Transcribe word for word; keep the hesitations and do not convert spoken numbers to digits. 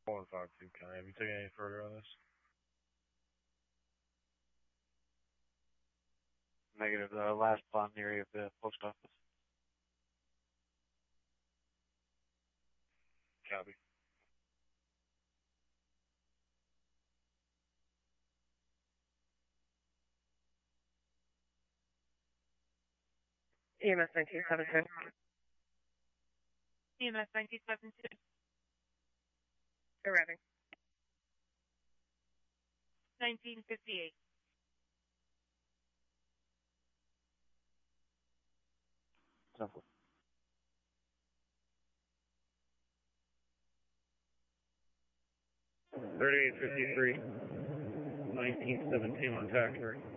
one five two, County. Have you taken any further on this? Negative. The last bomb area of the post office. Copy. E M S nineteen seventy-two. E M S nineteen seventy-two. Arriving. nineteen fifty-eight. Simple. thirty-eight fifty-three, nineteen seventeen on taxiway.